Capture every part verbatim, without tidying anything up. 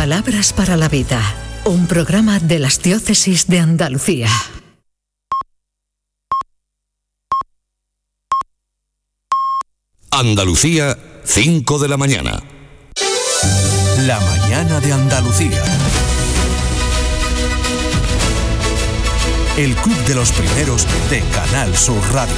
Palabras para la vida, un programa de las Diócesis de Andalucía. Andalucía, cinco de la mañana. La mañana de Andalucía. El Club de los Primeros de Canal Sur Radio.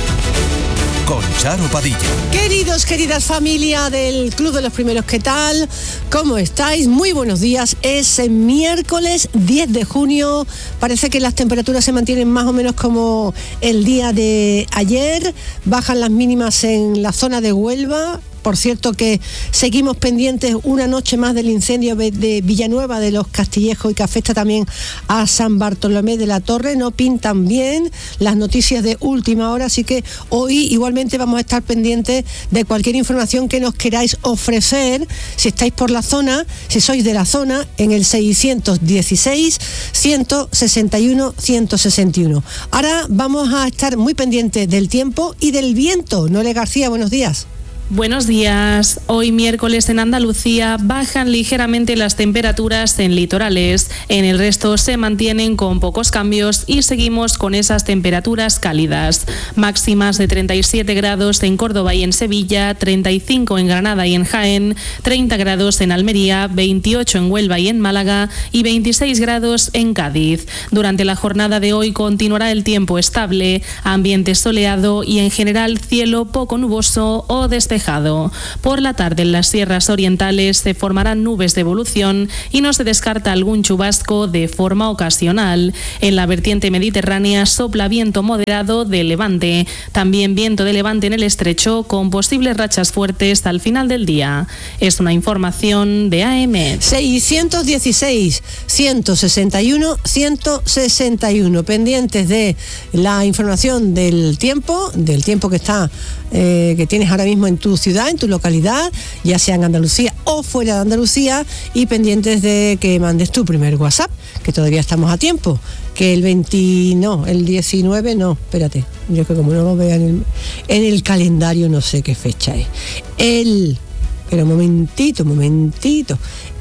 Con Charo Padilla. Queridos, queridas familia del Club de los Primeros, ¿qué tal? ¿Cómo estáis? Muy buenos días. Es el miércoles diez de junio. Parece que las temperaturas se mantienen más o menos como el día de ayer. Bajan las mínimas en la zona de Huelva. Por cierto que seguimos pendientes una noche más del incendio de Villanueva de los Castillejos y que afecta también a San Bartolomé de la Torre. No pintan bien las noticias de última hora, así que hoy igualmente vamos a estar pendientes de cualquier información que nos queráis ofrecer, si estáis por la zona, si sois de la zona, en el seiscientos dieciséis, ciento sesenta y uno, ciento sesenta y uno. Ahora vamos a estar muy pendientes del tiempo y del viento. Noelia García, buenos días. Buenos días. Hoy miércoles en Andalucía bajan ligeramente las temperaturas en litorales. En el resto se mantienen con pocos cambios y seguimos con esas temperaturas cálidas. Máximas de treinta y siete grados en Córdoba y en Sevilla, treinta y cinco en Granada y en Jaén, treinta grados en Almería, veintiocho en Huelva y en Málaga y veintiséis grados en Cádiz. Durante la jornada de hoy continuará el tiempo estable, ambiente soleado y en general cielo poco nuboso o despejado. Por la tarde en las sierras orientales se formarán nubes de evolución y no se descarta algún chubasco de forma ocasional. En la vertiente mediterránea sopla viento moderado de levante, también viento de levante en el estrecho con posibles rachas fuertes al final del día. Es una información de A M. seiscientos dieciséis, ciento sesenta y uno, ciento sesenta y uno. Pendientes de la información del tiempo, del tiempo que está eh, que tienes ahora mismo en tu ciudad, en tu localidad, ya sea en Andalucía o fuera de Andalucía, y pendientes de que mandes tu primer WhatsApp, que todavía estamos a tiempo, que el veinte, no, el diecinueve, no, espérate, yo que como no lo vea en el, en el calendario no sé qué fecha es. El, pero momentito, momentito,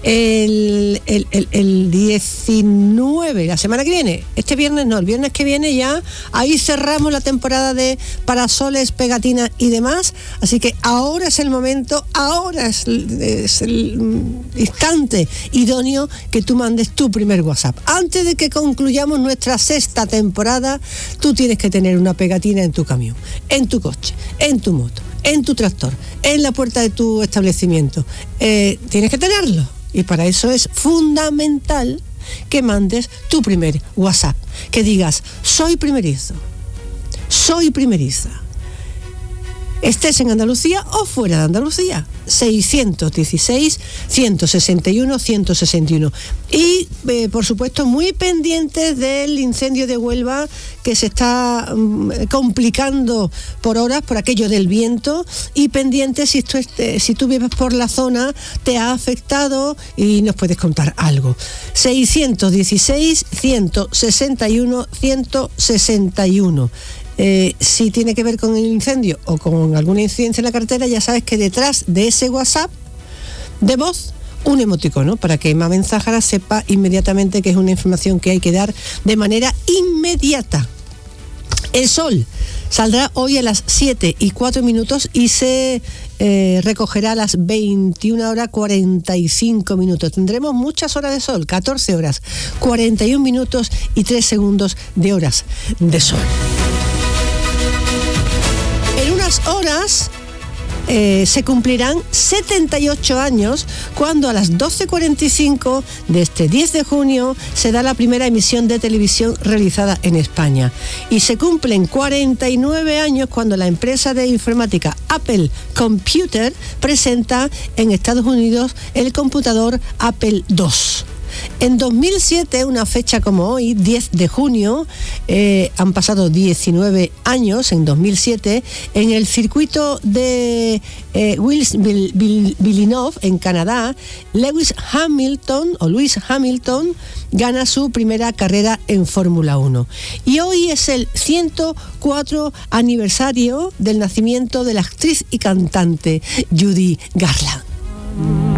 el, el, el, el diecinueve, la semana que viene, este viernes no, el viernes que viene ya, ahí cerramos la temporada de parasoles, pegatinas y demás, así que ahora es el momento, ahora es, es el instante idóneo que tú mandes tu primer WhatsApp. Antes de que concluyamos nuestra sexta temporada, tú tienes que tener una pegatina en tu camión, en tu coche, en tu moto, en tu tractor, en la puerta de tu establecimiento. Eh, tienes que tenerlo. Y para eso es fundamental que mandes tu primer WhatsApp. Que digas, soy primerizo, soy primeriza. Estés en Andalucía o fuera de Andalucía. seiscientos dieciséis, ciento sesenta y uno, ciento sesenta y uno. Y, eh, por supuesto, muy pendientes del incendio de Huelva, que se está um, complicando por horas por aquello del viento, y pendientes si tú, este, si tú vives por la zona, te ha afectado y nos puedes contar algo. seiscientos dieciséis, ciento sesenta y uno, ciento sesenta y uno. Eh, si tiene que ver con el incendio o con alguna incidencia en la carretera, ya sabes que detrás de ese WhatsApp de voz, un emoticono, para que Mama Mensajara sepa inmediatamente que es una información que hay que dar de manera inmediata. El sol saldrá hoy a las siete y cuatro minutos y se eh, recogerá a las veintiuna horas cuarenta y cinco minutos. Tendremos muchas horas de sol, catorce horas, cuarenta y un minutos y tres segundos de horas de sol. En unas horas eh, se cumplirán setenta y ocho años cuando a las doce cuarenta y cinco de este diez de junio se da la primera emisión de televisión realizada en España. Y se cumplen cuarenta y nueve años cuando la empresa de informática Apple Computer presenta en Estados Unidos el computador Apple dos. En dos mil siete, una fecha como hoy, diez de junio, eh, han pasado diecinueve años, en dos mil siete, en el circuito de eh, Villeneuve, en Canadá, Lewis Hamilton, o Lewis Hamilton, gana su primera carrera en Fórmula uno. Y hoy es el ciento cuatro aniversario del nacimiento de la actriz y cantante Judy Garland.